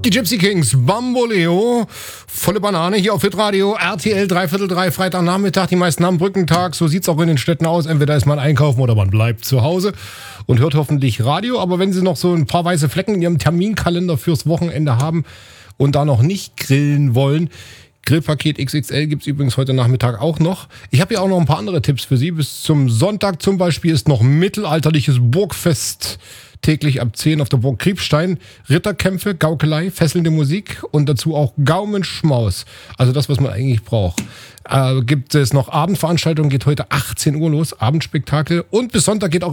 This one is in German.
Die Gypsy Kings, Bamboleo, volle Banane hier auf Hitradio, RTL 3/4, Freitagnachmittag. Die meisten haben Brückentag, so sieht's auch in den Städten aus. Entweder ist man einkaufen oder man bleibt zu Hause und hört hoffentlich Radio. Aber wenn Sie noch so ein paar weiße Flecken in Ihrem Terminkalender fürs Wochenende haben und da noch nicht grillen wollen, Grillpaket XXL gibt's übrigens heute Nachmittag auch noch. Ich habe hier auch noch ein paar andere Tipps für Sie. Bis zum Sonntag zum Beispiel ist noch mittelalterliches Burgfest täglich ab 10 auf der Burg Kriebstein. Ritterkämpfe, Gaukelei, fesselnde Musik und dazu auch Gaumenschmaus. Also das, was man eigentlich braucht. Gibt es noch Abendveranstaltungen, geht heute 18 Uhr los, Abendspektakel. Und bis Sonntag geht auch